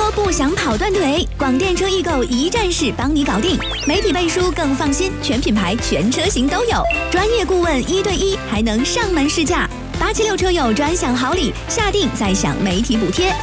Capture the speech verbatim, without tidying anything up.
车不想跑断腿，广电车易购一站式帮你搞定，媒体背书更放心，全品牌全车型都有，专业顾问一对一，还能上门试驾。八七六车友专享好礼，下定再享媒体补贴。